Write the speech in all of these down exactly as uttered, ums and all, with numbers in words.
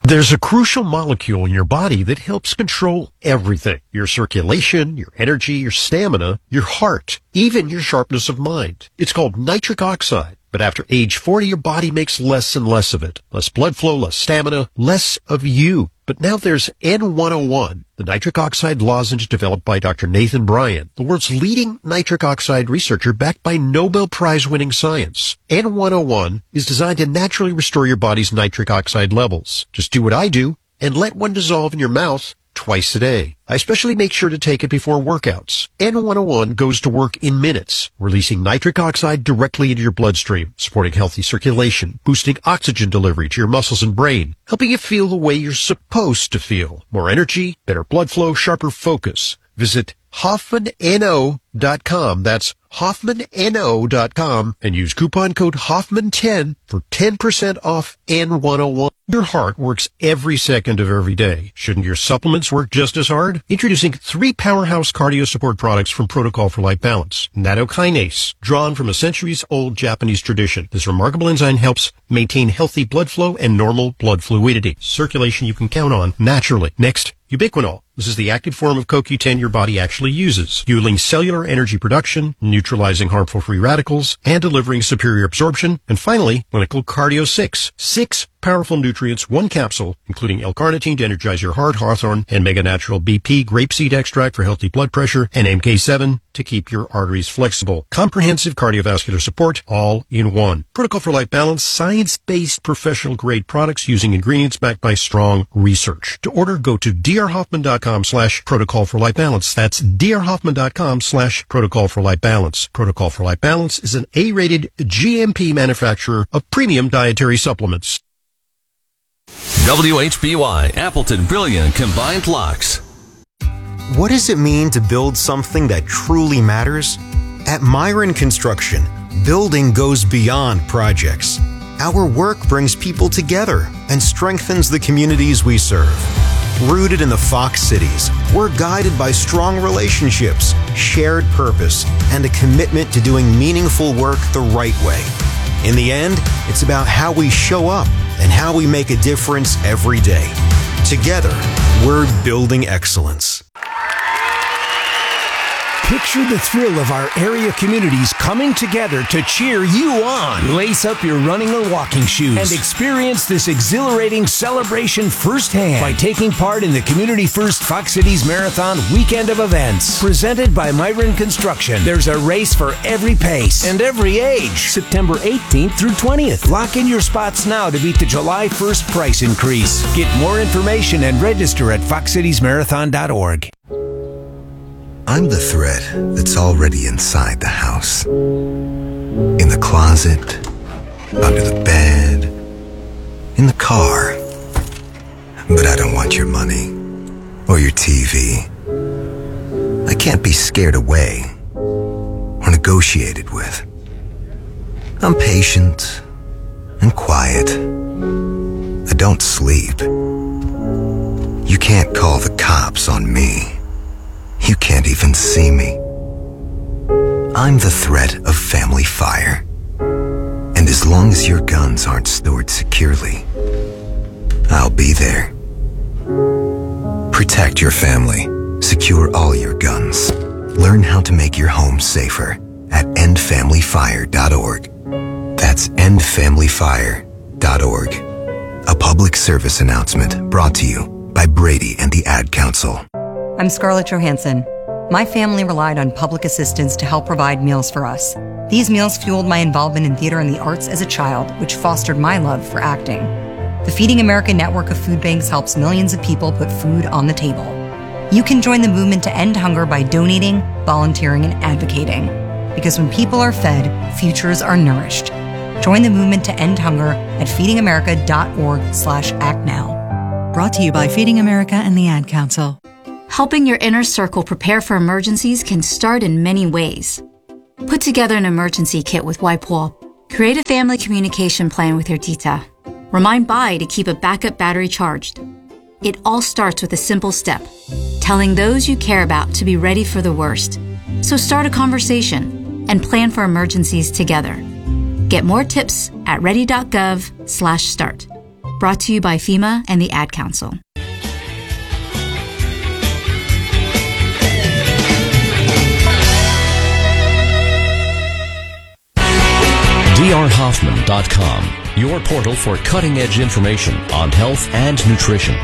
There's a crucial molecule in your body that helps control everything. Your circulation, your energy, your stamina, your heart, even your sharpness of mind. It's called nitric oxide. But after age forty, your body makes less and less of it. Less blood flow, less stamina, less of you. But now there's N one oh one, the nitric oxide lozenge developed by Doctor Nathan Bryan, the world's leading nitric oxide researcher backed by Nobel Prize-winning science. N one oh one is designed to naturally restore your body's nitric oxide levels. Just do what I do and let one dissolve in your mouth twice a day. I especially make sure to take it before workouts. N one oh one goes to work in minutes, releasing nitric oxide directly into your bloodstream, supporting healthy circulation, boosting oxygen delivery to your muscles and brain, helping you feel the way you're supposed to feel. More energy, better blood flow, sharper focus. Visit Hoffman N O dot com. That's Hoffman N O dot com and use coupon code Hoffman ten for ten percent off N one oh one. Your heart works every second of every day. Shouldn't your supplements work just as hard? Introducing three powerhouse cardio support products from Protocol for Life Balance. Nattokinase, drawn from a centuries-old Japanese tradition. This remarkable enzyme helps maintain healthy blood flow and normal blood fluidity. Circulation you can count on naturally. Next, Ubiquinol. This is the active form of C O Q ten your body actually uses, fueling cellular energy production, neutralizing harmful free radicals, and delivering superior absorption. And finally, Clinical Cardio six. Six powerful nutrients, one capsule, including L-carnitine to energize your heart, Hawthorne, and Mega Natural B P grapeseed extract for healthy blood pressure, and M K seven to keep your arteries flexible. Comprehensive cardiovascular support, all in one. Protocol for Life Balance, science-based professional-grade products using ingredients backed by strong research. To order, go to drhoffman.com slash protocol for life balance. That's drhoffman.com slash protocol for life balance. Protocol for Life Balance is an A-rated G M P manufacturer of premium dietary supplements. W H B Y Appleton Brilliant Combined Locks. What does it mean to build something that truly matters? At Myron Construction, building goes beyond projects. Our work brings people together and strengthens the communities we serve. Rooted in the Fox Cities, we're guided by strong relationships, shared purpose, and a commitment to doing meaningful work the right way. In the end, it's about how we show up and how we make a difference every day. Together, we're building excellence. Picture the thrill of our area communities coming together to cheer you on. Lace up your running or walking shoes and experience this exhilarating celebration firsthand by taking part in the Community First Fox Cities Marathon weekend of events. Presented by Myron Construction, there's a race for every pace and every age. September eighteenth through twentieth. Lock in your spots now to beat the July first price increase. Get more information and register at fox cities marathon dot org. I'm the thread that's already inside the house. In the closet, under the bed, in the car. But I don't want your money or your T V. I can't be scared away or negotiated with. I'm patient and quiet. I don't sleep. You can't call the cops on me. You can't even see me. I'm the threat of family fire. And as long as your guns aren't stored securely, I'll be there. Protect your family. Secure all your guns. Learn how to make your home safer at end family fire dot org. That's end family fire dot org. A public service announcement brought to you by Brady and the Ad Council. I'm Scarlett Johansson. My family relied on public assistance to help provide meals for us. These meals fueled my involvement in theater and the arts as a child, which fostered my love for acting. The Feeding America network of food banks helps millions of people put food on the table. You can join the movement to end hunger by donating, volunteering, and advocating. Because when people are fed, futures are nourished. Join the movement to end hunger at feeding america dot org slash act now. Brought to you by Feeding America and the Ad Council. Helping your inner circle prepare for emergencies can start in many ways. Put together an emergency kit with WipeWall. Create a family communication plan with your tita. Remind Bai to keep a backup battery charged. It all starts with a simple step, telling those you care about to be ready for the worst. So start a conversation and plan for emergencies together. Get more tips at ready dot gov slash start. Brought to you by FEMA and the Ad Council. D R Hoffman dot com, your portal for cutting-edge information on health and nutrition.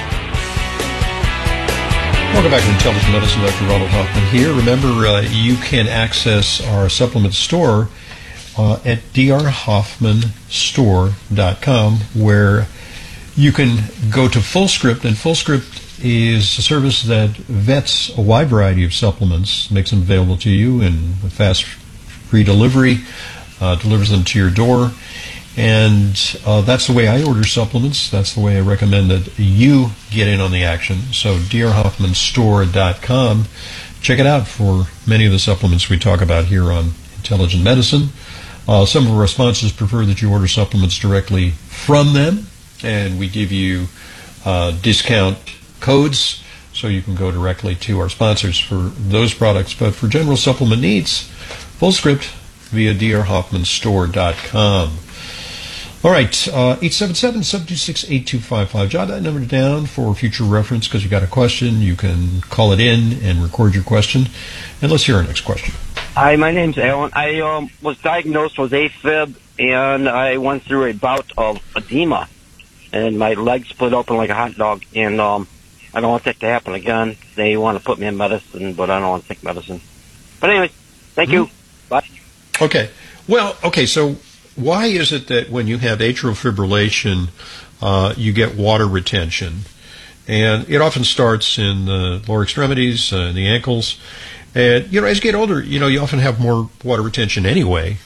Welcome back to Intelligent Medicine. Doctor Ronald Hoffman here. Remember, uh, you can access our supplement store uh, at D R Hoffman store dot com, where you can go to FullScript, and FullScript is a service that vets a wide variety of supplements, makes them available to you in fast, free delivery, uh, delivers them to your door. And uh, that's the way I order supplements. That's the way I recommend that you get in on the action. So D R Hoffman store dot com. Check it out for many of the supplements we talk about here on Intelligent Medicine. Uh, some of our sponsors prefer that you order supplements directly from them, and we give you uh, discount codes so you can go directly to our sponsors for those products. But for general supplement needs, FullScript via D R Hoffman store dot com. All right, uh, eight seven seven, seven two six, eight two five five. Jot that number down for future reference because you got a question. You can call it in and record your question. And let's hear our next question. Hi, my name's Alan. I um, was diagnosed with AFib, and I went through a bout of edema, and my leg split open like a hot dog, and um, I don't want that to happen again. They want to put me in medicine, but I don't want to take medicine. But anyway, thank mm-hmm. you. Bye. Okay. Well, okay, so why is it that when you have atrial fibrillation, uh, you get water retention? And it often starts in the lower extremities, uh, in the ankles. And, you know, as you get older, you know, you often have more water retention anyway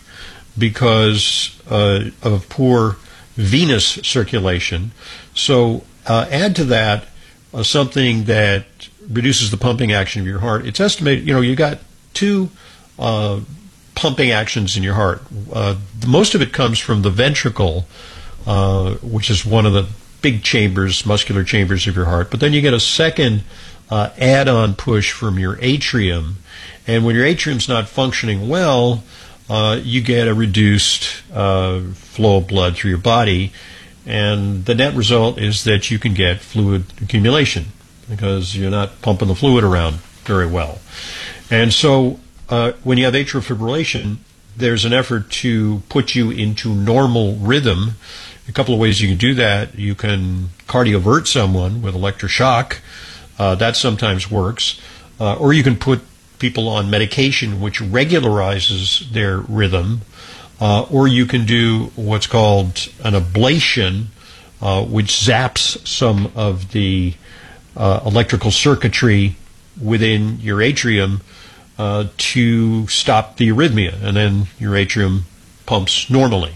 because uh, of poor venous circulation. So uh, add to that uh, something that reduces the pumping action of your heart. It's estimated, you know, you got two uh pumping actions in your heart. Uh, most of it comes from the ventricle, uh, which is one of the big chambers, muscular chambers of your heart. But then you get a second uh, add-on push from your atrium. And when your atrium's not functioning well, uh, you get a reduced uh, flow of blood through your body. And the net result is that you can get fluid accumulation because you're not pumping the fluid around very well. And so Uh, when you have atrial fibrillation, there's an effort to put you into normal rhythm. A couple of ways you can do that. You can cardiovert someone with electroshock. Uh, that sometimes works. Uh, or you can put people on medication which regularizes their rhythm. Uh, or you can do what's called an ablation, uh, which zaps some of the uh, electrical circuitry within your atrium Uh, to stop the arrhythmia, and then your atrium pumps normally.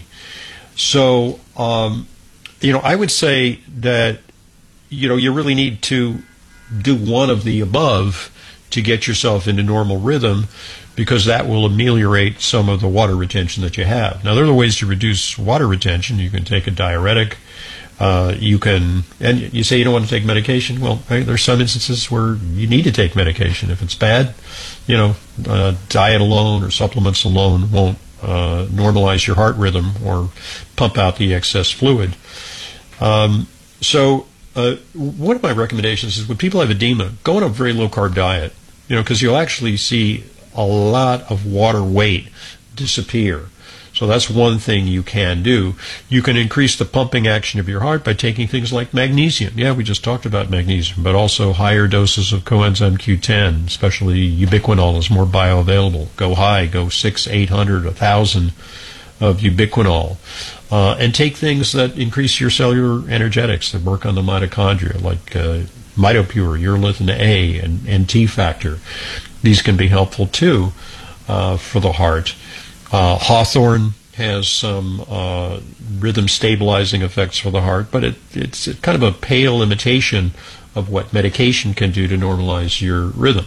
So, um, you know, I would say that, you know, you really need to do one of the above to get yourself into normal rhythm because that will ameliorate some of the water retention that you have. Now, there are ways to reduce water retention. You can take a diuretic. Uh, you can, and you say you don't want to take medication. Well, right, there's some instances where you need to take medication. If it's bad, you know, uh, diet alone or supplements alone won't uh, normalize your heart rhythm or pump out the excess fluid. Um, so uh, one of my recommendations is when people have edema, go on a very low-carb diet, you know, because you'll actually see a lot of water weight disappear. So that's one thing you can do. You can increase the pumping action of your heart by taking things like magnesium. Yeah, we just talked about magnesium, but also higher doses of coenzyme Q ten, especially ubiquinol is more bioavailable. Go high, go six, eight hundred, a thousand of ubiquinol. Uh, and take things that increase your cellular energetics, that work on the mitochondria, like uh, Mitopure, urolithin A, and, and T factor. These can be helpful too uh, for the heart. Uh, Hawthorne has some uh, rhythm stabilizing effects for the heart, but it, it's kind of a pale imitation of what medication can do to normalize your rhythm.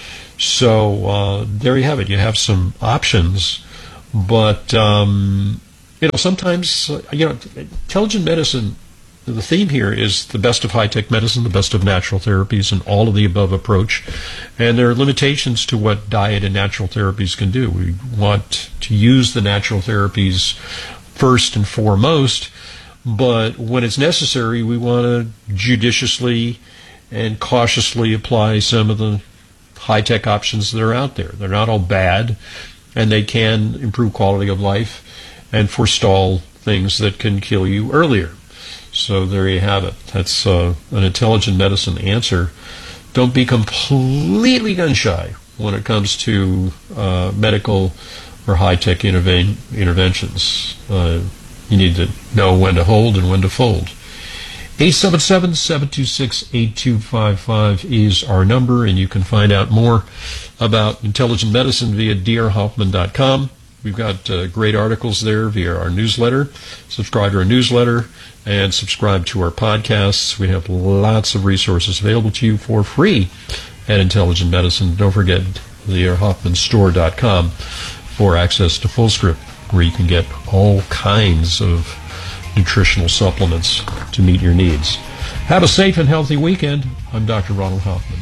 So uh, there you have it. You have some options, but um, you know sometimes uh, you know intelligent medicine. The theme here is the best of high-tech medicine, the best of natural therapies, and all of the above approach. And there are limitations to what diet and natural therapies can do. We want to use the natural therapies first and foremost, But when it's necessary, we want to judiciously and cautiously apply some of the high-tech options that are out there. They're not all bad, and they can improve quality of life and forestall things that can kill you earlier. So there you have it. That's uh, an intelligent medicine answer. Don't be completely gun-shy when it comes to uh, medical or high-tech interve- interventions. Uh, you need to know when to hold and when to fold. eight seven seven, seven two six, eight two five five is our number, and you can find out more about intelligent medicine via d r hoffman dot com. We've got uh, great articles there via our newsletter. Subscribe to our newsletter and subscribe to our podcasts. We have lots of resources available to you for free at Intelligent Medicine. Don't forget d r hoffman store dot com for access to FullScript, where you can get all kinds of nutritional supplements to meet your needs. Have a safe and healthy weekend. I'm Doctor Ronald Hoffman.